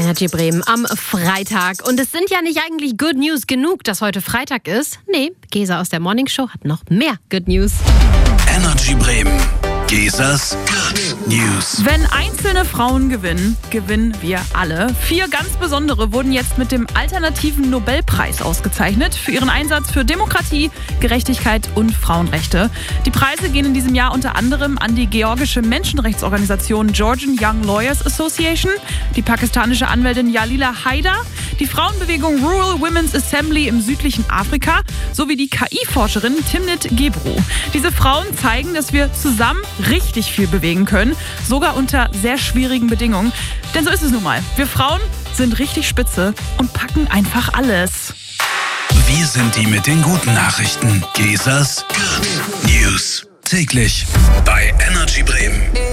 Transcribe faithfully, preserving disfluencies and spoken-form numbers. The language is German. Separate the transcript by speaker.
Speaker 1: Energy Bremen am Freitag. Und es sind ja nicht eigentlich Good News genug, dass heute Freitag ist. Nee, Gesa aus der Morning Show hat noch mehr Good News.
Speaker 2: Energy Bremen. Gesas Good News.
Speaker 3: Wenn einzelne Frauen gewinnen, gewinnen wir alle. Vier ganz besondere wurden jetzt mit dem alternativen Nobelpreis ausgezeichnet für ihren Einsatz für Demokratie, Gerechtigkeit und Frauenrechte. Die Preise gehen in diesem Jahr unter anderem an die georgische Menschenrechtsorganisation Georgian Young Lawyers Association, die pakistanische Anwältin Jalila Haidar, die Frauenbewegung Rural Women's Assembly im südlichen Afrika sowie die K I-Forscherin Timnit Gebru. Diese Frauen zeigen, dass wir zusammen richtig viel bewegen können, sogar unter sehr schwierigen Bedingungen. Denn so ist es nun mal. Wir Frauen sind richtig spitze und packen einfach alles.
Speaker 2: Wir sind die mit den guten Nachrichten. Gesas Good News. Täglich bei Energy Bremen.